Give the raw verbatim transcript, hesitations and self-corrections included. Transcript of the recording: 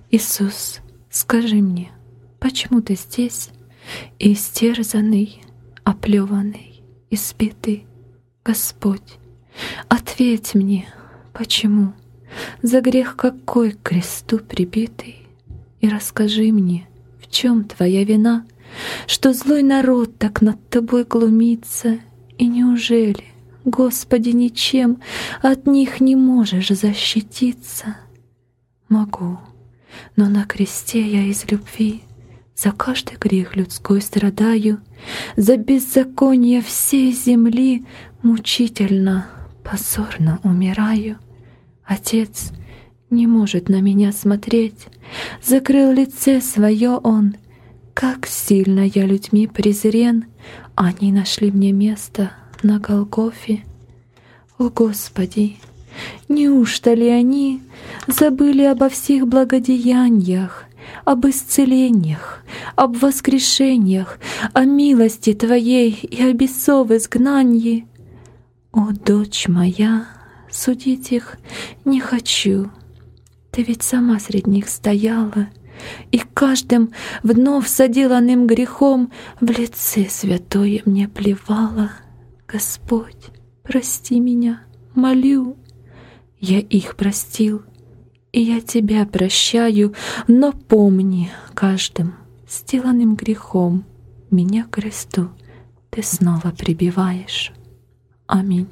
Иисус, скажи мне, почему Ты здесь, истерзанный, оплеванный, избитый? Господь, ответь мне, почему, за грех какой к кресту прибитый? И расскажи мне, в чем Твоя вина, что злой народ так над Тобой глумится, и неужели, Господи, ничем от них не можешь защититься? Могу, но на кресте я из любви за каждый грех людской страдаю, за беззаконие всей земли мучительно, позорно умираю. Отец не может на меня смотреть, закрыл лице свое Он. Как сильно я людьми презрен, они нашли мне место на Голгофе. О Господи, неужто ли они забыли обо всех благодеяниях, об исцелениях, об воскрешениях, о милости Твоей и о бесов изгнании? О, дочь моя, судить их не хочу. Ты ведь сама среди них стояла, и каждым вновь соделанным грехом в лице святое мне плевала. Господь, прости меня, молю. Я их простил, и я Тебя прощаю, но помни, каждым сделанным грехом меня к кресту Ты снова прибиваешь. Аминь.